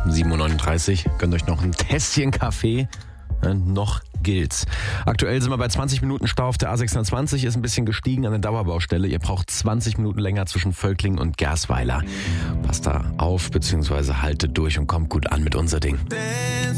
7:39 Uhr. Gönnt euch noch ein Tässchen Kaffee. Noch gilt's. Aktuell sind wir bei 20 Minuten Stau auf der A620, ist ein bisschen gestiegen an der Dauerbaustelle. Ihr braucht 20 Minuten länger zwischen Völklingen und Gersweiler. Passt da auf, beziehungsweise haltet durch und kommt gut an mit unser Ding.